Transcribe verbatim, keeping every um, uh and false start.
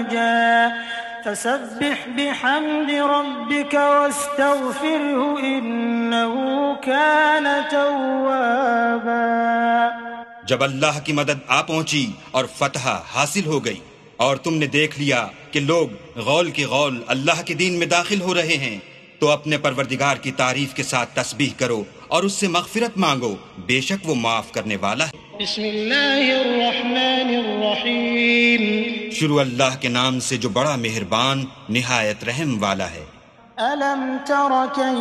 फसब्बिह बिहम्दि रब्बिका वस्तगफिरहु इन्नहु कान तव्वाबा। जब अल्लाह की मदद आ पहुंची और फतह हासिल हो गई और तुमने देख लिया कि लोग गौल की गौल अल्लाह के दीन में दाखिल हो रहे हैं, तो अपने परवरदिगार की तारीफ के साथ तस्बीह करो और उससे मगफिरत मांगो, बेशक वो माफ करने वाला है। बिस्मिल्लाहिर्रहमानिर्रहीम। शुरू अल्लाह के नाम से जो बड़ा मेहरबान निहायत रहम वाला है। अलम तरा